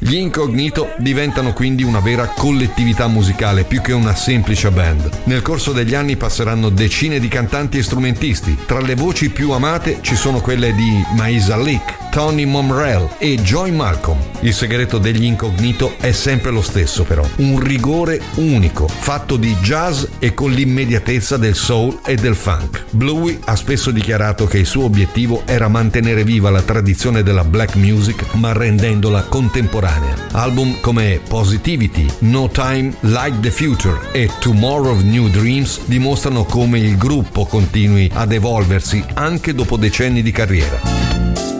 Gli Incognito diventano quindi una vera collettività musicale più che una semplice band. Nel corso degli anni passeranno decine di cantanti e strumentisti. Tra le voci più amate ci sono quelle di Maisa Leak, Tony Momrell e Joy Malcolm. Il segreto degli Incognito è sempre lo stesso però, un rigore unico, fatto di jazz e con l'immediatezza del soul e del funk. Bluey ha spesso dichiarato che il suo obiettivo era mantenere viva la tradizione della black music ma rendendola contemporanea. Album come Positivity, No Time Like the Future e Tomorrow of New Dreams dimostrano come il gruppo continui ad evolversi anche dopo decenni di carriera.